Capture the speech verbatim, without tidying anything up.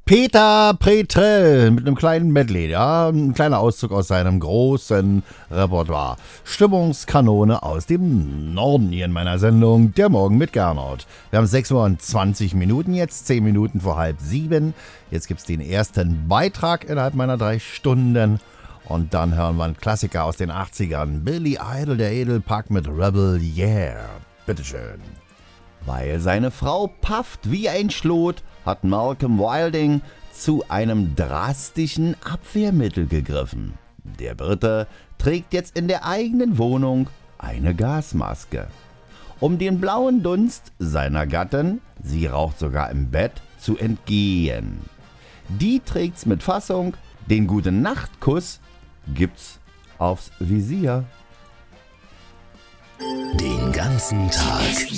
Peter Petrell mit einem kleinen Medley, ja, ein kleiner Auszug aus seinem großen Repertoire. Stimmungskanone aus dem Norden hier in meiner Sendung Der Morgen mit Gernot. Wir haben sechs Uhr und zwanzig Minuten jetzt, zehn Minuten vor halb sieben. Jetzt gibt's den ersten Beitrag innerhalb meiner drei Stunden. Und dann hören wir einen Klassiker aus den achtzigern. Billy Idol, der Edelpack mit Rebel Yeah. Bitteschön. Weil seine Frau pafft wie ein Schlot, hat Malcolm Wilding zu einem drastischen Abwehrmittel gegriffen. Der Brite trägt jetzt in der eigenen Wohnung eine Gasmaske. Um den blauen Dunst seiner Gattin, sie raucht sogar im Bett, zu entgehen. Die trägt's mit Fassung, den Gute-Nacht-Kuss gibt's aufs Visier. Den ganzen Tag